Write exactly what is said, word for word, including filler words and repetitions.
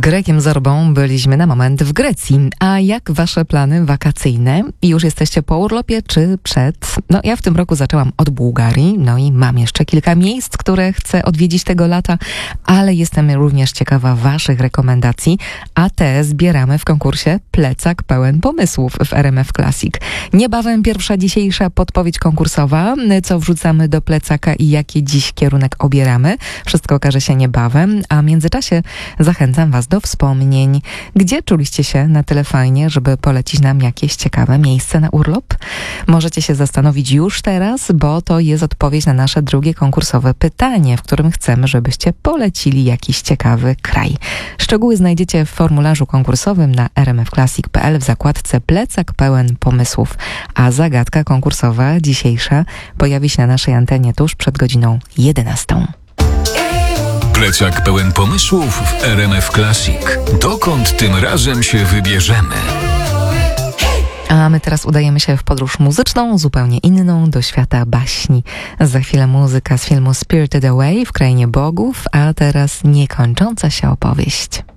Grekiem Zorbą byliśmy na moment w Grecji. A jak wasze plany wakacyjne? Już jesteście po urlopie czy przed? No ja w tym roku zaczęłam od Bułgarii, no i mam jeszcze kilka miejsc, które chcę odwiedzić tego lata, ale jestem również ciekawa waszych rekomendacji, a te zbieramy w konkursie Plecak pełen pomysłów w R M F Classic. Niebawem pierwsza dzisiejsza podpowiedź konkursowa, co wrzucamy do plecaka i jaki dziś kierunek obieramy. Wszystko okaże się niebawem, a w międzyczasie zachęcam was do wspomnień. Gdzie czuliście się na tyle fajnie, żeby polecić nam jakieś ciekawe miejsce na urlop? Możecie się zastanowić już teraz, bo to jest odpowiedź na nasze drugie konkursowe pytanie, w którym chcemy, żebyście polecili jakiś ciekawy kraj. Szczegóły znajdziecie w formularzu konkursowym na r m f classic kropka p l w zakładce Plecak pełen pomysłów, a zagadka konkursowa dzisiejsza pojawi się na naszej antenie tuż przed godziną jedenastą. Plecak pełen pomysłów w R M F Classic. Dokąd tym razem się wybierzemy? A my teraz udajemy się w podróż muzyczną, zupełnie inną, do świata baśni. Za chwilę muzyka z filmu Spirited Away w Krainie Bogów, a teraz niekończąca się opowieść.